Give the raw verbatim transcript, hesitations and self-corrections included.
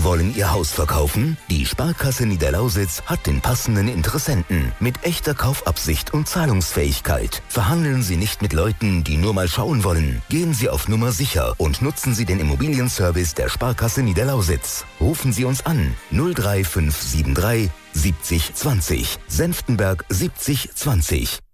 Wollen Ihr Haus verkaufen? Die Sparkasse Niederlausitz hat den passenden Interessenten mit echter Kaufabsicht und Zahlungsfähigkeit. Verhandeln Sie nicht mit Leuten, die nur mal schauen wollen. Gehen Sie auf Nummer sicher und nutzen Sie den Immobilienservice der Sparkasse Niederlausitz. Rufen Sie uns an null drei fünf sieben drei siebzig zwanzig, Senftenberg siebzig zwanzig.